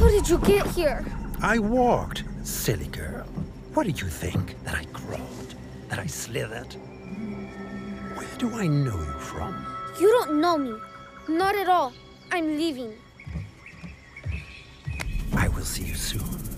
How did you get here? I walked, silly girl. What did you think? That I crawled? That I slithered? Where do I know you from? You don't know me. Not at all. I'm leaving. I will see you soon.